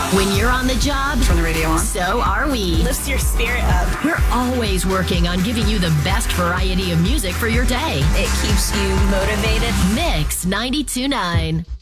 When you're on the job, Turn the radio on. so are we. Lifts your spirit up. We're always working on giving you the best variety of music for your day. It keeps you motivated. Mix 92.9.